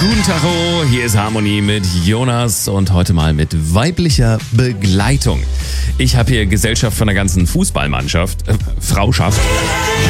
Guten Tag, hier ist Harmonie mit Jonas und heute mal mit weiblicher Begleitung. Ich habe hier Gesellschaft von der ganzen Fußballmannschaft, Frauschaft.